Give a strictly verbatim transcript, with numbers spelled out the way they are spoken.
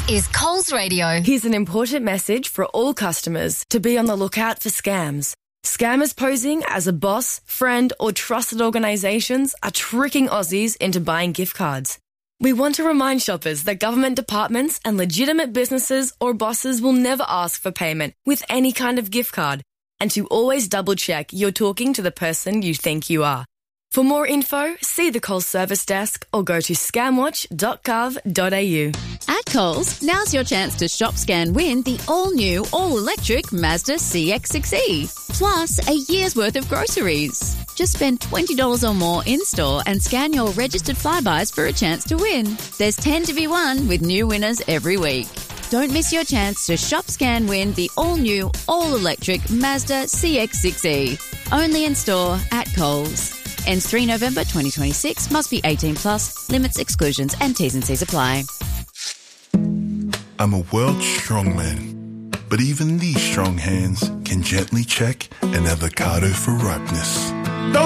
This is Coles Radio. Here's an important message for all customers to be on the lookout for scams. Scammers posing as a boss, friend or trusted organisations are tricking Aussies into buying gift cards. We want to remind shoppers that government departments and legitimate businesses or bosses will never ask for payment with any kind of gift card, and to always double check you're talking to the person you think you are. For more info, see the Coles service desk or go to scamwatch dot gov dot a u. At Coles, now's your chance to shop, scan, win the all-new, all-electric Mazda C X six E, plus a year's worth of groceries. Just spend twenty dollars or more in-store and scan your registered Flybuys for a chance to win. There's ten to be won with new winners every week. Don't miss your chance to shop, scan, win the all-new, all-electric Mazda C X six E. Only in-store at Coles. Ends three November twenty twenty-six. Must be eighteen plus. Limits, exclusions and T's and C's apply. I'm a world strongman, but even these strong hands can gently check an avocado for ripeness.